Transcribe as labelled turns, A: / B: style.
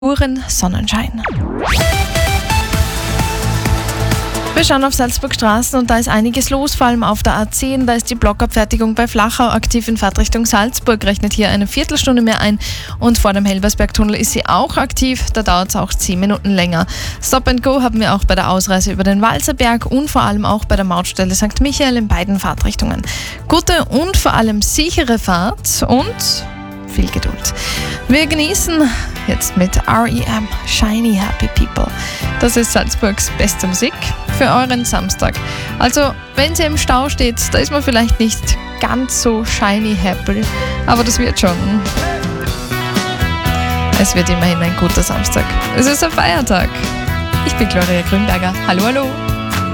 A: puren Sonnenschein. Wir schauen auf Salzburg Straßen und da ist einiges los, vor allem auf der A10. Da ist die Blockabfertigung bei Flachau aktiv in Fahrtrichtung Salzburg, rechnet hier eine Viertelstunde mehr ein. Und vor dem Helbersbergtunnel ist sie auch aktiv, da dauert es auch 10 Minuten länger. Stop and Go haben wir auch bei der Ausreise über den Walserberg und vor allem auch bei der Mautstelle St. Michael in beiden Fahrtrichtungen. Gute und vor allem sichere Fahrt und viel Geduld. Wir genießen jetzt mit R.E.M. Shiny Happy People. Das ist Salzburgs beste Musik für euren Samstag. Also, wenn ihr im Stau steht, da ist man vielleicht nicht ganz so shiny happy, aber das wird schon. Es wird immerhin ein guter Samstag. Es ist ein Feiertag. Ich bin Gloria Grünberger. Hallo, hallo.